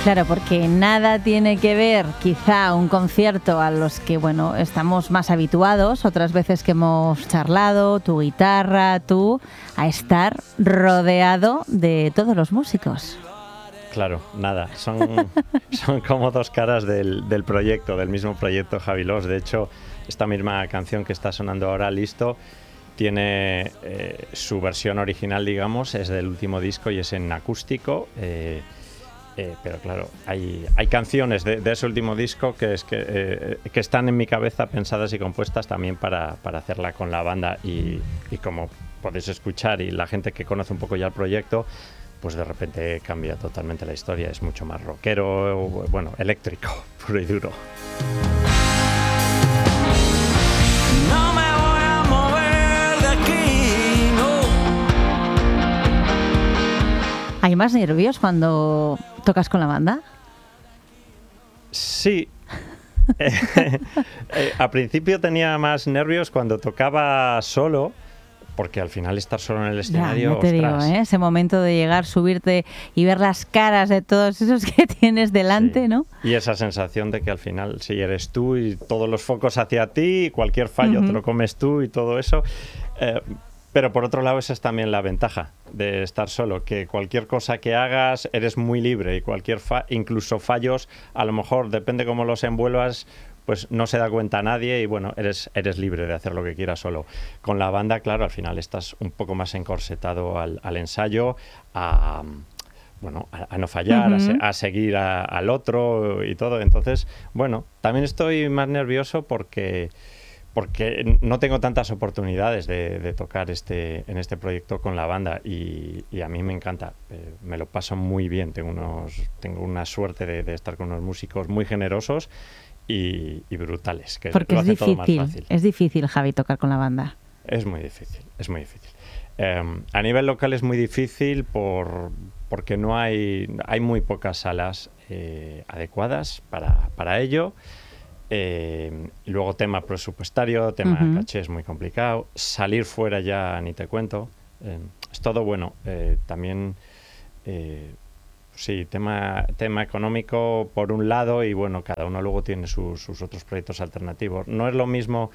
Claro, porque nada tiene que ver quizá un concierto a los que, bueno, estamos más habituados, otras veces que hemos charlado, tu guitarra, tú, a estar rodeado de todos los músicos. Claro, nada, son como dos caras del proyecto, del mismo proyecto Javi Los. De hecho, esta misma canción que está sonando ahora, Listo, tiene su versión original, digamos, es del último disco y es en acústico. Pero claro, hay canciones de ese último disco que están en mi cabeza pensadas y compuestas también para hacerla con la banda y como podéis escuchar y la gente que conoce un poco ya el proyecto, pues de repente cambia totalmente la historia, es mucho más rockero, bueno, eléctrico, puro y duro. No me voy a mover de aquí, no. ¿Hay más nervios cuando tocas con la banda? Sí. Al principio tenía más nervios cuando tocaba solo, porque al final estar solo en el escenario, ya te digo, ese momento de llegar, subirte y ver las caras de todos esos que tienes delante, sí, ¿no? Y esa sensación de que al final si eres tú y todos los focos hacia ti, cualquier fallo te lo comes tú y todo eso. Pero por otro lado esa es también la ventaja de estar solo, que cualquier cosa que hagas eres muy libre y incluso fallos, a lo mejor depende cómo los envuelvas, pues no se da cuenta nadie y bueno, eres libre de hacer lo que quieras solo. Con la banda, claro, al final estás un poco más encorsetado al ensayo, a no fallar, a seguir al otro y todo. Entonces, bueno, también estoy más nervioso porque no tengo tantas oportunidades de tocar en este proyecto con la banda y a mí me encanta, me lo paso muy bien, tengo una suerte de estar con unos músicos muy generosos y brutales, que porque lo hace todo más fácil. Es difícil, Javi, tocar con la banda. Es muy difícil. A nivel local es muy difícil porque no hay muy pocas salas adecuadas para ello. Y luego tema presupuestario, tema caché es muy complicado. Salir fuera ya ni te cuento. Es todo bueno. También... sí, tema económico por un lado y bueno, cada uno luego tiene sus otros proyectos alternativos. No es lo mismo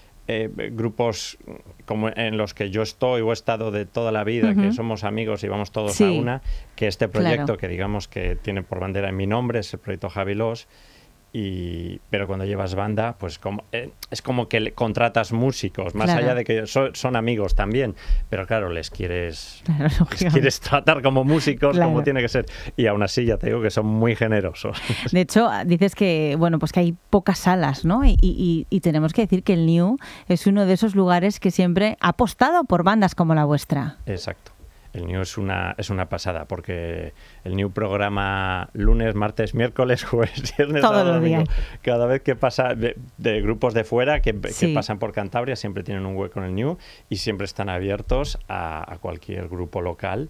grupos como en los que yo estoy o he estado de toda la vida, que somos amigos y vamos todos a una, que este proyecto, claro, que digamos que tiene por bandera en mi nombre, es el proyecto Javi Los. Pero cuando llevas banda, pues es como que contratas músicos, más allá de que son amigos también, pero claro, les quieres tratar como músicos, como tiene que ser, y aún así ya te digo que son muy generosos. De hecho, dices que bueno, pues que hay pocas salas, ¿no? Y tenemos que decir que el New es uno de esos lugares que siempre ha apostado por bandas como la vuestra. Exacto. El New es una pasada, porque el New programa lunes, martes, miércoles, jueves, viernes, todos los días. Cada vez que pasa de grupos de fuera que pasan por Cantabria, siempre tienen un hueco en el New y siempre están abiertos a cualquier grupo local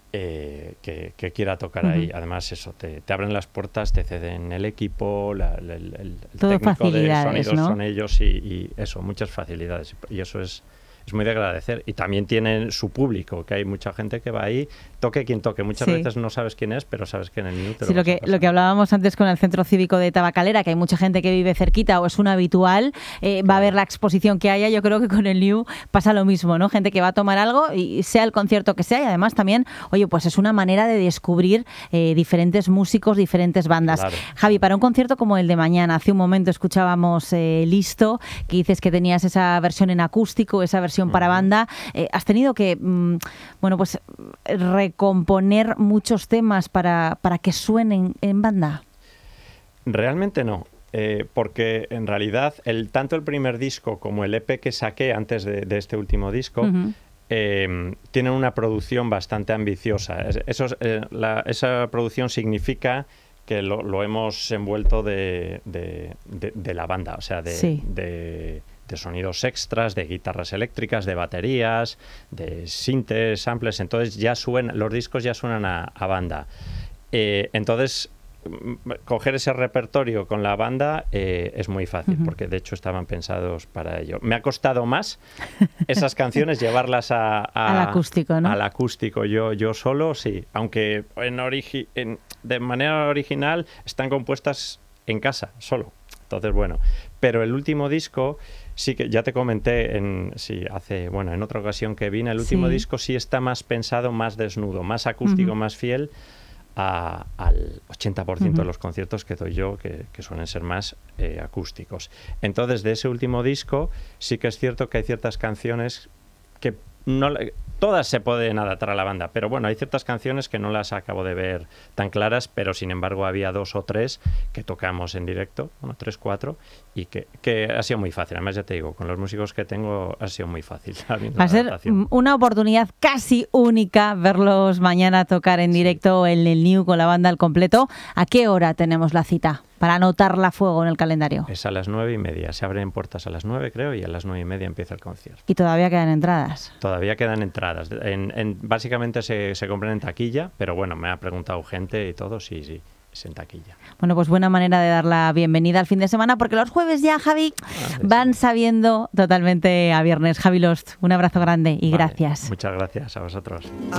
que quiera tocar ahí. Además, eso, te abren las puertas, te ceden el equipo, el técnico de sonidos, ¿no? Son ellos y eso, muchas facilidades. Y eso es muy de agradecer. Y también tienen su público, que hay mucha gente que va ahí, toque quien toque. Muchas veces no sabes quién es, pero sabes que en el New te lo que hablábamos antes con el Centro Cívico de Tabacalera, que hay mucha gente que vive cerquita o es un habitual, va a ver la exposición que haya. Yo creo que con el New pasa lo mismo, ¿no? Gente que va a tomar algo y sea el concierto que sea, y además también, oye, pues es una manera de descubrir diferentes músicos, diferentes bandas. Claro. Javi, para un concierto como el de mañana, hace un momento escuchábamos Listo, que dices que tenías esa versión en acústico, esa versión para banda. ¿Has tenido que pues recomponer muchos temas para que suenen en banda? Realmente no, porque en realidad tanto el primer disco como el EP que saqué antes de este último disco tienen una producción bastante ambiciosa. Esa producción significa que lo hemos envuelto de la banda, o sea, de sonidos extras, de guitarras eléctricas, de baterías, de sintes, samples. Entonces los discos ya suenan a banda. Entonces coger ese repertorio con la banda es muy fácil, porque de hecho estaban pensados para ello. Me ha costado más esas canciones llevarlas al acústico, ¿no? Al acústico, yo solo, sí. Aunque de manera original están compuestas en casa, solo. Entonces, bueno. Pero el último disco, sí que ya te comenté en otra ocasión que vine, el último disco sí está más pensado, más desnudo, más acústico, más fiel al 80% de los conciertos que doy yo, que suelen ser más acústicos. Entonces, de ese último disco, sí que es cierto que hay ciertas canciones que todas se pueden adaptar a la banda, pero bueno, hay ciertas canciones que no las acabo de ver tan claras, pero sin embargo había 2 o 3 que tocamos en directo, 3, 4, y que ha sido muy fácil. Además, ya te digo, con los músicos que tengo ha sido muy fácil. Va a ser una oportunidad casi única verlos mañana tocar en directo en el New con la banda al completo. ¿A qué hora tenemos la cita para anotarla a fuego en el calendario? Es a las 9:30. Se abren puertas a las 9, creo, y a las 9:30 empieza el concierto. ¿Y todavía quedan entradas? Todavía quedan entradas. Básicamente se compran en taquilla, pero bueno, me ha preguntado gente y todo, sí, es en taquilla. Bueno, pues buena manera de dar la bienvenida al fin de semana, porque los jueves ya, Javi, van sabiendo totalmente a viernes. Javi Lost, un abrazo grande y gracias. Muchas gracias a vosotros.